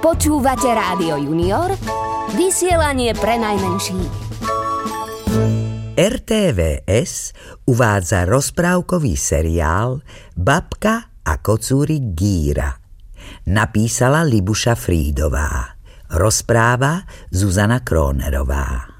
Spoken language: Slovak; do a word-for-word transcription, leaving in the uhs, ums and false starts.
Počúvate Rádio Junior, vysielanie pre najmenších. er té vé es uvádza rozprávkový seriál Babka a kocúrik Gíra. Napísala Libuša Frídová. Rozpráva Zuzana Krónerová.